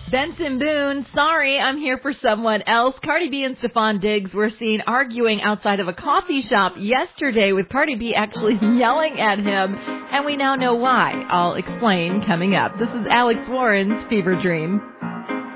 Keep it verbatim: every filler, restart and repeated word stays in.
Benson Boone, sorry, I'm here for someone else. Cardi B and Stephon Diggs were seen arguing outside of a coffee shop yesterday, with Cardi B actually yelling at him, and we now know why. I'll explain coming up. This is Alex Warren's Fever Dream.